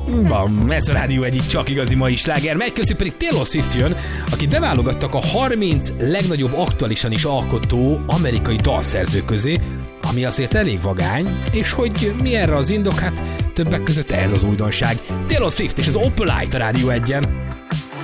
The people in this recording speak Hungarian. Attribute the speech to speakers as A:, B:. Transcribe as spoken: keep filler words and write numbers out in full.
A: Van, ez a Rádió egyik csak igazi mai sláger. Megy közül pedig Taylor Swift jön, akit beválogattak a harminc legnagyobb aktuálisan is alkotó amerikai dalszerző közé, ami azért elég vagány, és hogy mi erre az indok, hát többek között ez az újdonság. Taylor Swift és az Opalite a Rádió egyen.